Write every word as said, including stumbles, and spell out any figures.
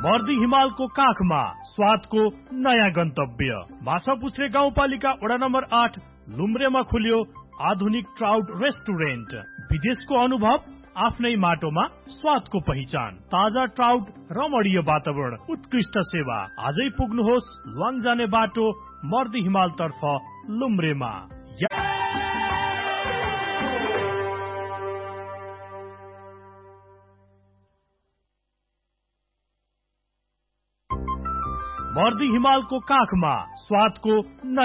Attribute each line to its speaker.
Speaker 1: मर्दी हिमालको काखमा स्वादको नयाँ गन्तव्य। माछापुच्छ्रे गाउँपालिका वडा नम्बर आठ लुम्ब्रेमा खुल्यो आधुनिक ट्राउट रेस्टुरेन्ट। विदेशको अनुभव आफ्नै माटोमा स्वादको पहिचान। ताजा ट्राउट, रमणीय वातावरण, उत्कृष्ट सेवा। आजै पुग्नुहोस् लङ जाने बाटो मर्दी हिमाल तर्फ लुम्ब्रेमा। मर्दी हिमालको काखमा स्वादको